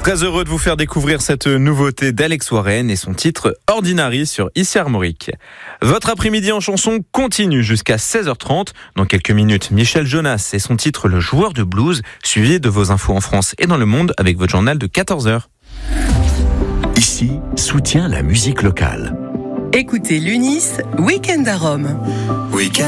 Très heureux de vous faire découvrir cette nouveauté d'Alex Warren et son titre Ordinary sur Ici Armorique. Votre après-midi en chanson continue jusqu'à 16h30. Dans quelques minutes, Michel Jonas et son titre Le joueur de blues, suivi de vos infos en France et dans le monde avec votre journal de 14h. Ici, soutient la musique locale. Écoutez l'UNIS, Week-end à Rome.